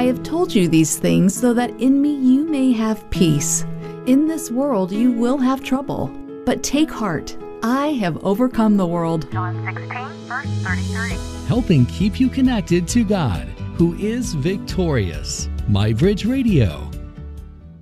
I have told you these things so that in me you may have peace. In this world you will have trouble, but take heart. I have overcome the world. John 16, verse 33. Helping keep you connected to God, who is victorious. MyBridge Radio.